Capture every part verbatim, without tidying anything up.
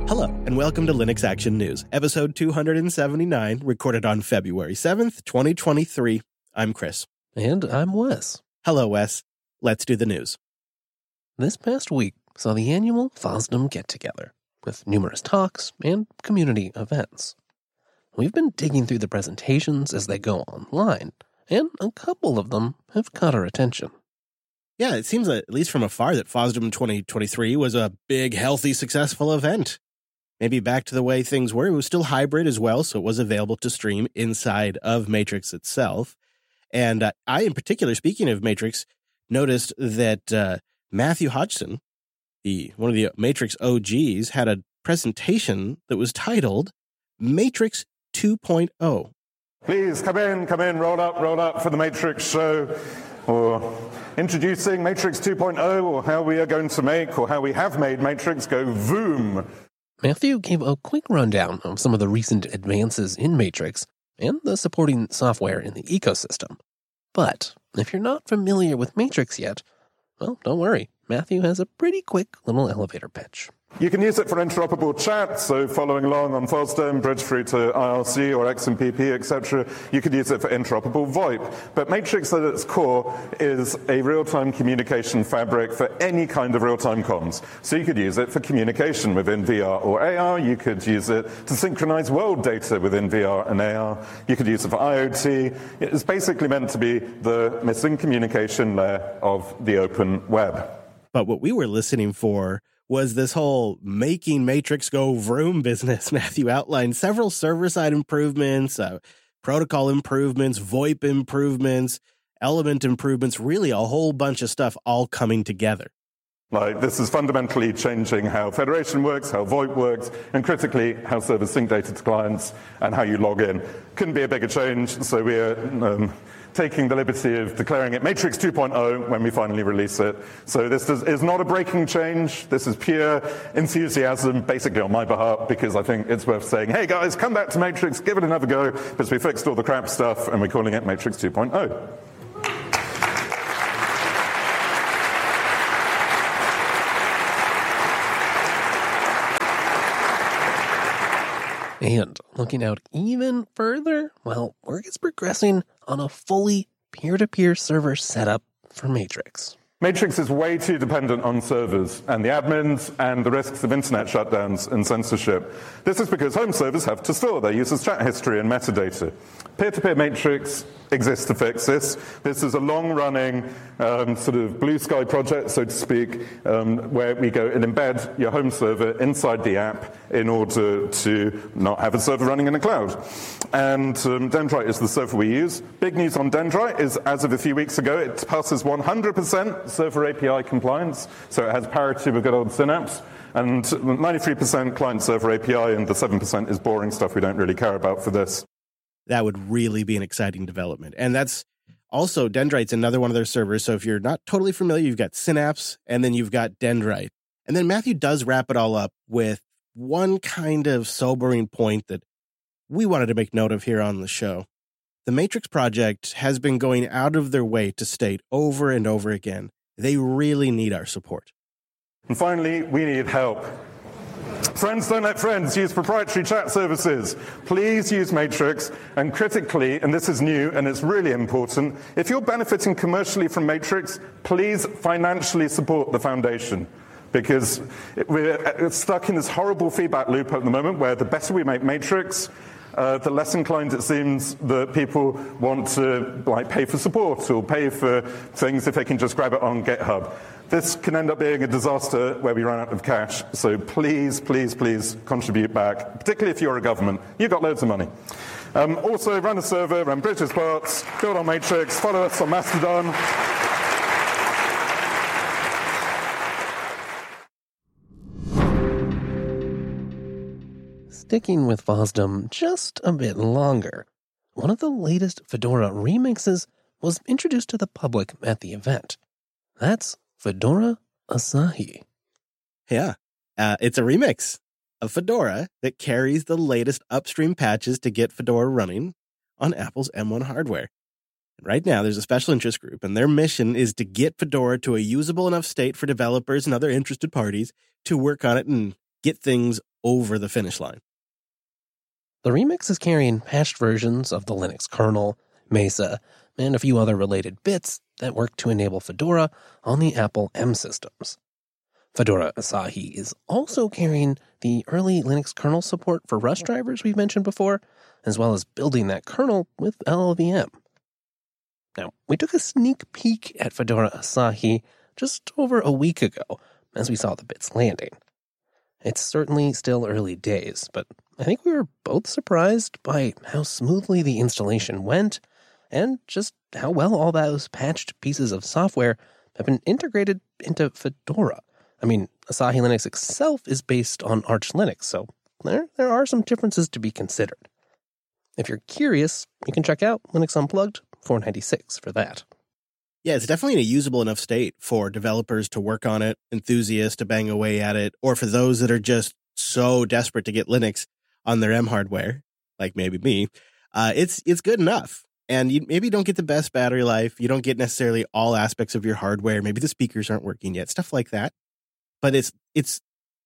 Hello, and welcome to Linux Action News, episode two hundred seventy-nine, recorded on February seventh, twenty twenty-three. I'm Chris. And I'm Wes. Hello, Wes. Let's do the news. This past week saw the annual FOSDEM get-together, with numerous talks and community events. We've been digging through the presentations as they go online, and a couple of them have caught our attention. Yeah, it seems, at least from afar, that FOSDEM twenty twenty-three was a big, healthy, successful event. Maybe back to the way things were. It was still hybrid as well, so it was available to stream inside of Matrix itself. And uh, I, in particular, speaking of Matrix, noticed that uh, Matthew Hodgson, the one of the Matrix O Gs, had a presentation that was titled Matrix two point oh. Please come in, come in, roll up, roll up for the Matrix show, or introducing Matrix two point oh, or how we are going to make, or how we have made Matrix go voom. Matthew gave a quick rundown of some of the recent advances in Matrix and the supporting software in the ecosystem. But if you're not familiar with Matrix yet, well, don't worry. Matthew has a pretty quick little elevator pitch. You can use it for interoperable chat, so following along on FOSDEM, bridge through to I R C or X M P P, et cetera. You could use it for interoperable VoIP. But Matrix at its core is a real-time communication fabric for any kind of real-time comms. So you could use it for communication within V R or A R. You could use it to synchronize world data within V R and A R. You could use it for I O T. It's basically meant to be the missing communication layer of the open web. But what we were listening for was this whole making Matrix go vroom business. Matthew outlined several server-side improvements, uh, protocol improvements, VoIP improvements, element improvements, really a whole bunch of stuff all coming together. Like, this is fundamentally changing how Federation works, how VoIP works, and critically, how servers sync data to clients and how you log in. Couldn't be a bigger change, so we're um, taking the liberty of declaring it Matrix two point oh when we finally release it. So this does, is not a breaking change. This is pure enthusiasm, basically on my behalf, because I think it's worth saying, hey guys, come back to Matrix, give it another go, because we fixed all the crap stuff, and we're calling it Matrix two point oh. And looking out even further, well, work is progressing on a fully peer-to-peer server setup for Matrix. Matrix is way too dependent on servers and the admins and the risks of internet shutdowns and censorship. This is because home servers have to store their users' chat history and metadata. Peer-to-peer Matrix exists to fix this. This is a long-running um, sort of blue sky project, so to speak, um, where we go and embed your home server inside the app in order to not have a server running in the cloud. And um, Dendrite is the server we use. Big news on Dendrite is, as of a few weeks ago, it passes one hundred percent server A P I compliance, so it has parity with good old Synapse. And ninety-three percent client-server A P I, and the seven percent is boring stuff we don't really care about for this. That would really be an exciting development. And that's also, Dendrite's another one of their servers. So if you're not totally familiar, you've got Synapse, and then you've got Dendrite. And then Matthew does wrap it all up with one kind of sobering point that we wanted to make note of here on the show. The Matrix project has been going out of their way to state over and over again, they really need our support. And finally, we need help. Friends don't let friends use proprietary chat services. Please use Matrix, and critically, and this is new and it's really important, if you're benefiting commercially from Matrix, please financially support the foundation. Because we're stuck in this horrible feedback loop at the moment where the better we make Matrix, uh, the less inclined it seems that people want to like pay for support or pay for things if they can just grab it on GitHub. This can end up being a disaster where we run out of cash. So please, please, please contribute back, particularly if you're a government. You've got loads of money. Um, also, run a server, run Bridges parts, build on Matrix, follow us on Mastodon. Sticking with FOSDEM just a bit longer, one of the latest Fedora remixes was introduced to the public at the event. That's Fedora Asahi. Yeah, uh, it's a remix of Fedora that carries the latest upstream patches to get Fedora running on Apple's M one hardware. And right now, there's a special interest group, and their mission is to get Fedora to a usable enough state for developers and other interested parties to work on it and get things over the finish line. The remix is carrying patched versions of the Linux kernel, Mesa, and a few other related bits that work to enable Fedora on the Apple M systems. Fedora Asahi is also carrying the early Linux kernel support for Rust drivers we've mentioned before, as well as building that kernel with L L V M. Now, we took a sneak peek at Fedora Asahi just over a week ago as we saw the bits landing. It's certainly still early days, but I think we were both surprised by how smoothly the installation went and just how well all those patched pieces of software have been integrated into Fedora. I mean, Asahi Linux itself is based on Arch Linux, so there, there are some differences to be considered. If you're curious, you can check out Linux Unplugged four ninety-six for that. Yeah, it's definitely in a usable enough state for developers to work on it, enthusiasts to bang away at it, or for those that are just so desperate to get Linux on their M hardware, like maybe me. Uh, it's it's good enough. And you maybe don't get the best battery life. You don't get necessarily all aspects of your hardware. Maybe the speakers aren't working yet, stuff like that. But it's it's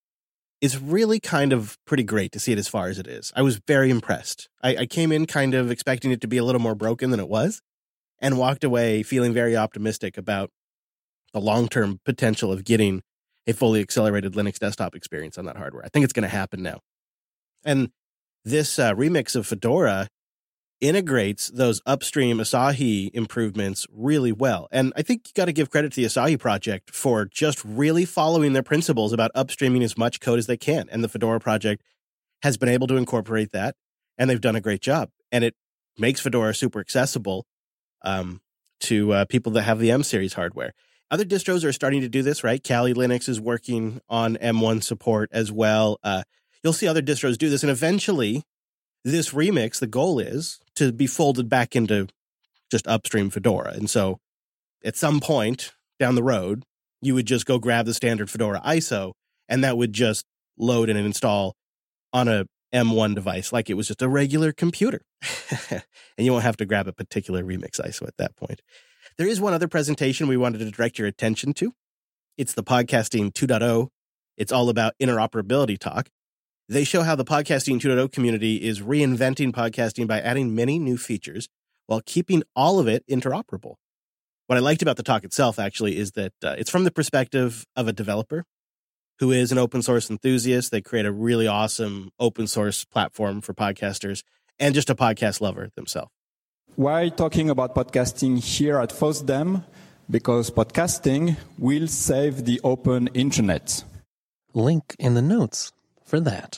it's really kind of pretty great to see it as far as it is. I was very impressed. I, I came in kind of expecting it to be a little more broken than it was, and walked away feeling very optimistic about the long-term potential of getting a fully accelerated Linux desktop experience on that hardware. I think it's going to happen now. And this uh, remix of Fedora integrates those upstream Asahi improvements really well. And I think you got to give credit to the Asahi project for just really following their principles about upstreaming as much code as they can. And the Fedora project has been able to incorporate that, and they've done a great job. And it makes Fedora super accessible um, to uh, people that have the M series hardware. Other distros are starting to do this, right? Kali Linux is working on M one support as well. Uh, you'll see other distros do this, and eventually this remix, the goal is to be folded back into just upstream Fedora. And so at some point down the road, you would just go grab the standard Fedora I S O, and that would just load and install on a M one device like it was just a regular computer. And you won't have to grab a particular remix I S O at that point. There is one other presentation we wanted to direct your attention to. It's the Podcasting two point oh. It's all about interoperability talk. They show how the Podcasting two point oh community is reinventing podcasting by adding many new features while keeping all of it interoperable. What I liked about the talk itself, actually, is that uh, it's from the perspective of a developer who is an open source enthusiast. They create a really awesome open source platform for podcasters and just a podcast lover themselves. Why talking about podcasting here at FOSDEM? Because podcasting will save the open internet. Link in the notes for that.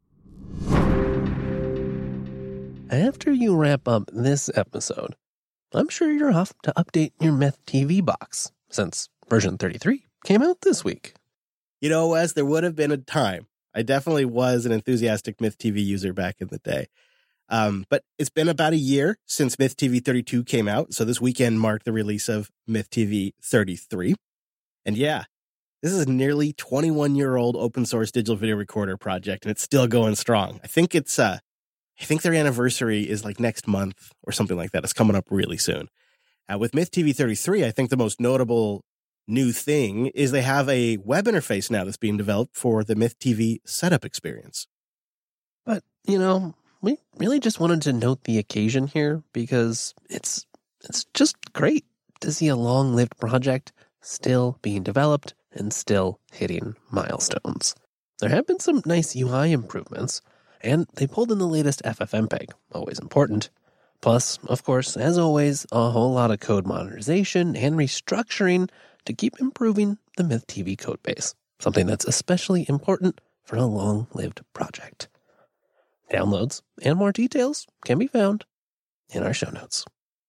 After you wrap up this episode, I'm sure you're off to update your Myth T V box, since version thirty-three came out this week. You know, Wes, there would have been a time. I definitely was an enthusiastic Myth T V user back in the day. Um, but it's been about a year since Myth T V thirty-two came out, so this weekend marked the release of Myth T V thirty-three. And yeah, this is a nearly twenty-one-year-old open source digital video recorder project, and it's still going strong. I think it's, uh, I think their anniversary is like next month or something like that. It's coming up really soon. Uh, with Myth T V thirty-three, I think the most notable new thing is they have a web interface now that's being developed for the Myth T V setup experience. But, you know, we really just wanted to note the occasion here because it's it's just great to see a long-lived project still being developed and still hitting milestones. There have been some nice U I improvements, and they pulled in the latest F F mpeg, always important. Plus, of course, as always, a whole lot of code modernization and restructuring to keep improving the Myth T V codebase, something that's especially important for a long-lived project. Downloads and more details can be found in our show notes.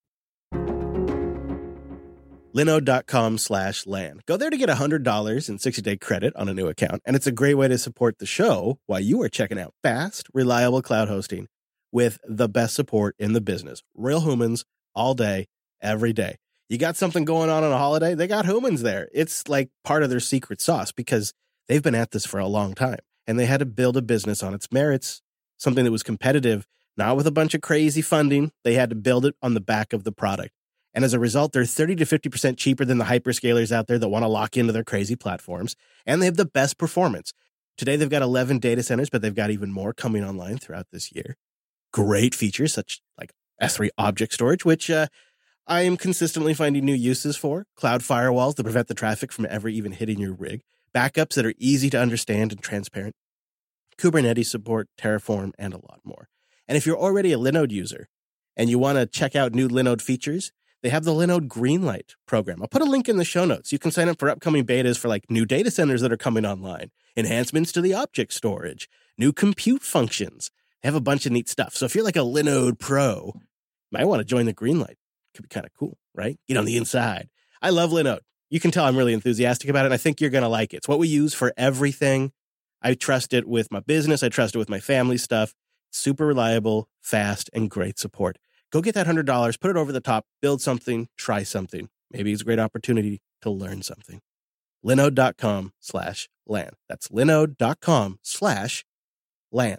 Linode.com slash LAN. Go there to get one hundred dollars in sixty-day credit on a new account, and it's a great way to support the show while you are checking out fast, reliable cloud hosting with the best support in the business. Real humans all day, every day. You got something going on on a holiday? They got humans there. It's like part of their secret sauce because they've been at this for a long time, and they had to build a business on its merits, something that was competitive, not with a bunch of crazy funding. They had to build it on the back of the product. And as a result, they're thirty to fifty percent cheaper than the hyperscalers out there that want to lock into their crazy platforms. And they have the best performance. Today, they've got eleven data centers, but they've got even more coming online throughout this year. Great features such like S three object storage, which uh, I am consistently finding new uses for. Cloud firewalls to prevent the traffic from ever even hitting your rig. Backups that are easy to understand and transparent. Kubernetes support, Terraform, and a lot more. And if you're already a Linode user and you want to check out new Linode features, they have the Linode Greenlight program. I'll put a link in the show notes. You can sign up for upcoming betas for like new data centers that are coming online, enhancements to the object storage, new compute functions. They have a bunch of neat stuff. So if you're like a Linode pro, you might want to join the Greenlight. Could be kind of cool, right? Get on the inside. I love Linode. You can tell I'm really enthusiastic about it, and I think you're going to like it. It's what we use for everything. I trust it with my business. I trust it with my family stuff. Super reliable, fast, and great support. Go get that one hundred dollars, put it over the top, build something, try something. Maybe it's a great opportunity to learn something. Linode.com slash LAN. That's linode.com slash LAN.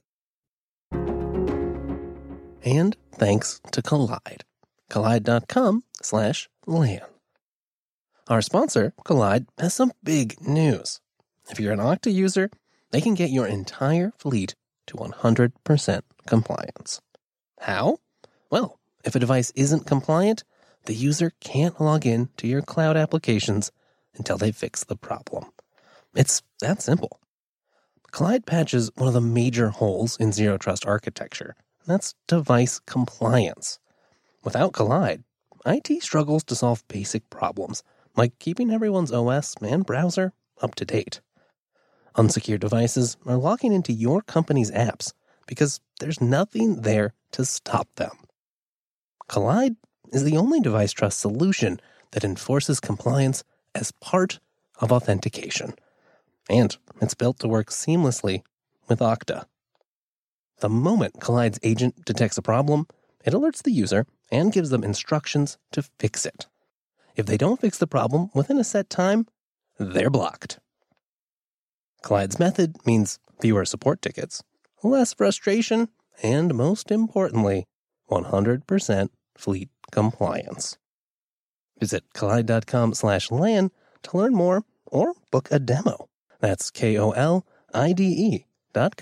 And thanks to Collide. Collide.com slash LAN. Our sponsor, Collide, has some big news. If you're an Okta user, they can get your entire fleet to one hundred percent compliance. How? Well, if a device isn't compliant, the user can't log in to your cloud applications until they fix the problem. It's that simple. Collide patches one of the major holes in Zero Trust architecture, and that's device compliance. Without Collide, I T struggles to solve basic problems, like keeping everyone's O S and browser up to date. Unsecured devices are logging into your company's apps because there's nothing there to stop them. Collide is the only device trust solution that enforces compliance as part of authentication. And it's built to work seamlessly with Okta. The moment Collide's agent detects a problem, it alerts the user and gives them instructions to fix it. If they don't fix the problem within a set time, they're blocked. Collide's method means fewer support tickets, less frustration, and most importantly, one hundred percent fleet compliance. Visit Collide.com slash LAN to learn more or book a demo. That's K O L I D E dot com.